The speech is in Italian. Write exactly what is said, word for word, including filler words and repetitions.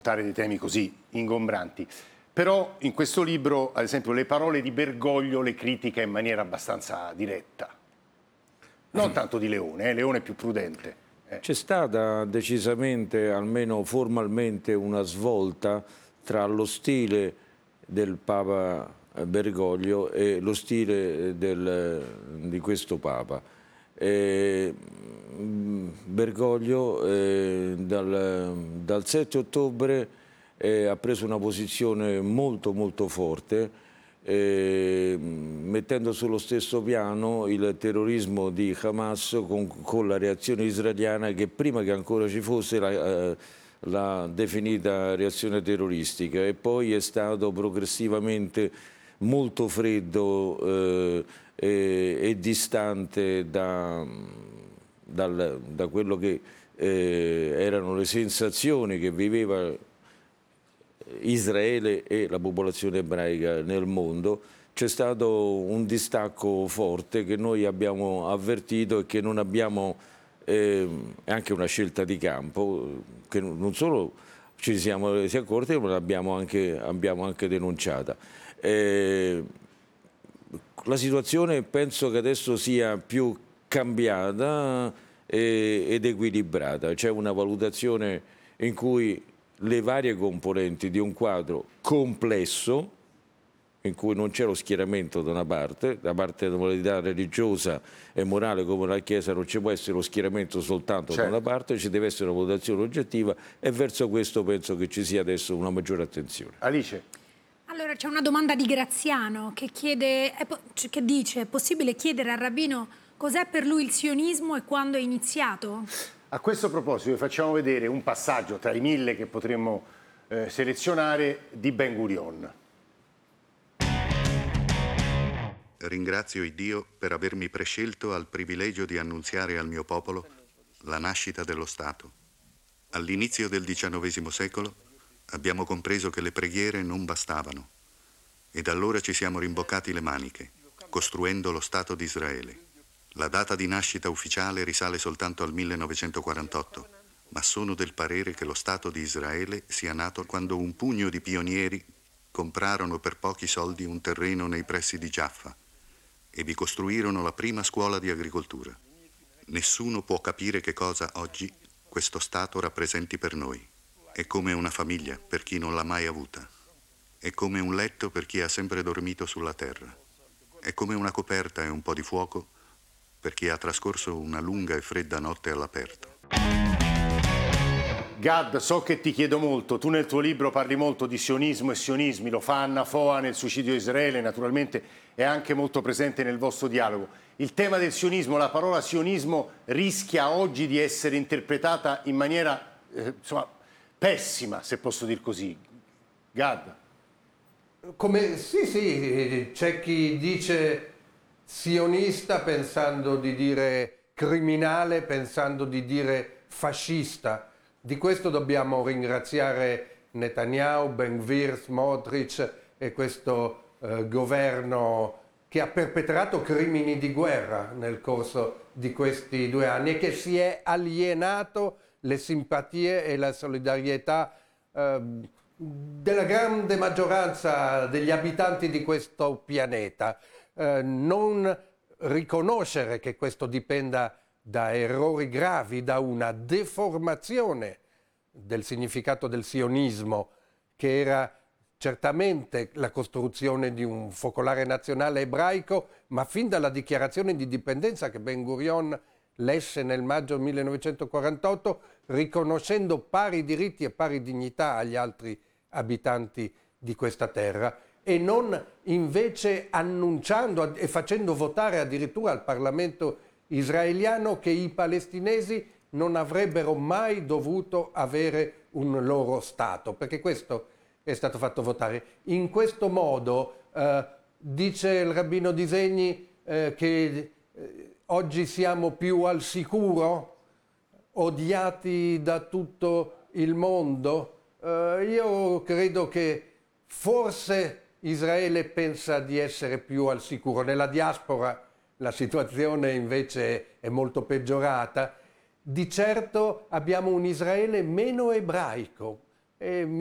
dei temi così ingombranti. Però in questo libro, ad esempio, le parole di Bergoglio le critica in maniera abbastanza diretta. Non tanto di Leone, eh, Leone è più prudente. Eh. C'è stata decisamente, almeno formalmente, una svolta tra lo stile del Papa Bergoglio e lo stile del, di questo Papa. Eh, Bergoglio eh, dal, dal sette ottobre eh, ha preso una posizione molto molto forte, eh, mettendo sullo stesso piano il terrorismo di Hamas con, con la reazione israeliana, che prima che ancora ci fosse la, eh, la definita reazione terroristica, e poi è stato progressivamente molto freddo eh, e, e distante da, dal, da quello che eh, erano le sensazioni che viveva Israele e la popolazione ebraica nel mondo. C'è stato un distacco forte che noi abbiamo avvertito e che non abbiamo, eh, è anche una scelta di campo, che non solo ci siamo resi accorti, ma l'abbiamo anche, abbiamo anche denunciata. Eh, la situazione penso che adesso sia più cambiata eh, ed equilibrata. C'è una valutazione in cui le varie componenti di un quadro complesso, in cui non c'è lo schieramento da una parte, da parte della moralità religiosa e morale come la Chiesa non ci può essere lo schieramento soltanto certo. da una parte, ci deve essere una valutazione oggettiva, e verso questo penso che ci sia adesso una maggiore attenzione. Alice. Allora c'è una domanda di Graziano che, chiede, che dice: è possibile chiedere al rabbino cos'è per lui il sionismo e quando è iniziato? A questo proposito vi facciamo vedere un passaggio tra i mille che potremmo eh, selezionare di Ben Gurion. Ringrazio il Dio per avermi prescelto al privilegio di annunziare al mio popolo la nascita dello Stato. All'inizio del diciannovesimo secolo abbiamo compreso che le preghiere non bastavano, ed allora ci siamo rimboccati le maniche, costruendo lo Stato di Israele. La data di nascita ufficiale risale soltanto al millenovecentoquarantotto, ma sono del parere che lo Stato di Israele sia nato quando un pugno di pionieri comprarono per pochi soldi un terreno nei pressi di Jaffa e vi costruirono la prima scuola di agricoltura. Nessuno può capire che cosa oggi questo Stato rappresenti per noi. È come una famiglia per chi non l'ha mai avuta. È come un letto per chi ha sempre dormito sulla terra. È come una coperta e un po' di fuoco per chi ha trascorso una lunga e fredda notte all'aperto. Gad, so che ti chiedo molto, tu nel tuo libro parli molto di sionismo e sionismi, lo fa Anna Foa nel Suicidio di Israele, naturalmente è anche molto presente nel vostro dialogo. Il tema del sionismo, la parola sionismo rischia oggi di essere interpretata in maniera eh, insomma, pessima, se posso dir così. Gad. Come, sì, sì, c'è chi dice sionista pensando di dire criminale, pensando di dire fascista. Di questo dobbiamo ringraziare Netanyahu, Ben-Gvir, Smotrich e questo eh, governo che ha perpetrato crimini di guerra nel corso di questi due anni e che si è alienato le simpatie e la solidarietà eh, della grande maggioranza degli abitanti di questo pianeta. Eh, non riconoscere che questo dipenda da errori gravi, da una deformazione del significato del sionismo, che era certamente la costruzione di un focolare nazionale ebraico, ma fin dalla dichiarazione di indipendenza che Ben Gurion lesse nel maggio millenovecentoquarantotto, riconoscendo pari diritti e pari dignità agli altri abitanti di questa terra, e non invece annunciando e facendo votare addirittura al Parlamento israeliano che i palestinesi non avrebbero mai dovuto avere un loro Stato, perché questo è stato fatto votare. In questo modo eh, dice il rabbino Disegni eh, che eh, oggi siamo più al sicuro, odiati da tutto il mondo. Eh, io credo che forse Israele pensa di essere più al sicuro. Nella diaspora la situazione invece è molto peggiorata. Di certo abbiamo un Israele meno ebraico, e